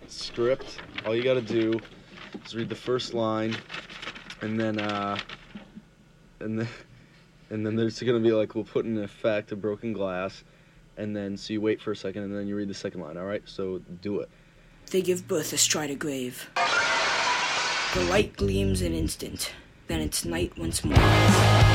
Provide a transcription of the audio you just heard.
script. All you gotta do is read the first line, and then there's gonna be like, we'll put in effect a broken glass, and then so you wait for a second, and then you read the second line. All right, so do it. They give birth astride a grave. The light gleams an instant, then it's night once more.